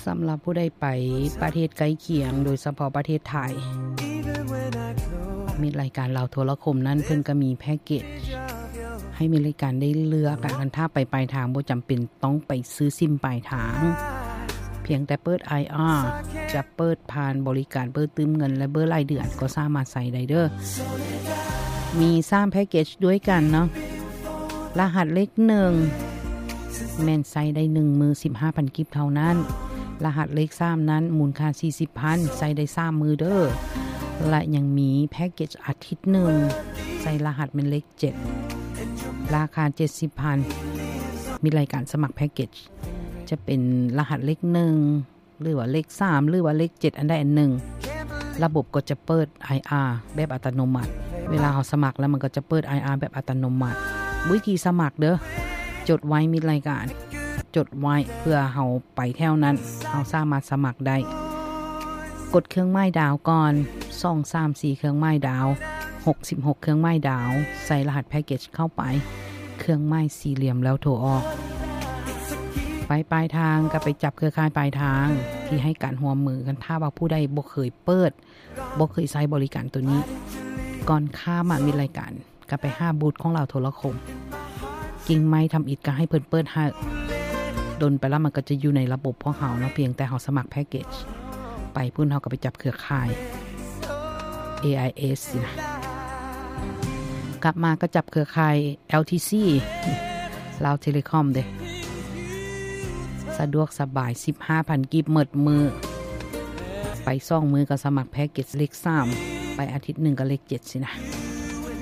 สำหรับผู้ใดไปประเทศใกล้เคียงโดยเฉพาะประเทศไทยมีรายการเราโทรคมนั้นเพิ่นก็มีแพ็กเกจให้มีรายการได้เลือกกันถ้าไปปลายทางบ่จำเป็นต้องไปซื้อซิมปลายทางเพียงแต่เปิด IR จะเปิดผ่านบริการเปิดตืมเงินและเบอร์รายเดือนก็สามารถใส่ได้เด้อมี3แพ็กเกจด้วยกันเนาะรหัสเลข1แม่นใส่ได้1มือ 15,000 กิบเท่านั้นรหัสเลข3นั้นมูลค่า 40,000 ใส่ได้3มือเด้อและยังมีแพ็กเกจอาทิตย์1ใส่รหัสเป็นเลข7ราคา 70,000 มีรายการสมัครแพ็กเกจจะเป็นรหัสเลข1หรือว่าเลข3หรือว่าเลข7อันใดอันหนึ่งระบบก็จะเปิด IR แบบอัตโนมัติเวลาเราสมัครแล้วมันก็จะเปิด IR แบบอัตโนมัติวิธีสมัครเด้อจดไว้มีรายการจดไว้เพื่อเฮาไปแถวนั้นเฮาสามารถสมัครได้กดเครื่องหมายดาวก่อน2 3 4เครื่องหมายดาว66เครื่องหมายดาวใส่รหัสแพ็กเกจเข้าไปเครื่องหมายสี่เหลี่ยมแล้วโทรออกไปปลายทางก็ไปจับเครือข่ายปลายทางที่ให้การร่วมมือกันถ้าว่าผู้ใดบ่เคยเปิดบ่เคยใช้บริการตัวนี้ก่อนข้ามมีรายการก็ไป5บูธของเราโทรคมกิ่งไม้ทำอิฐก็ให้เพิ่นเปิดให้ดนไปแล้วมันก็จะอยู่ในระบบของเฮาเนาะเพียงแต่เฮาสมัครแพ็กเกจไปพุ่นเฮาก็ไปจับเครือข่าย AIS นะกลับมาก็จับเครือข่าย LTC ลาวเทเลคอมเด้สะดวกสบาย 15,000 กิบหมดมือไป2มือก็สมัครแพ็กเกจเลข3ไปอาทิตย์1ก็เลข7สินะ